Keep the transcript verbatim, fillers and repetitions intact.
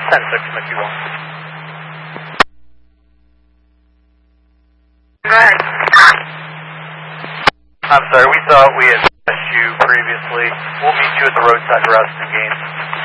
ten six, if you will. Go ahead. I'm sorry, we thought we had missed you previously. We'll meet you at the roadside rest and gain.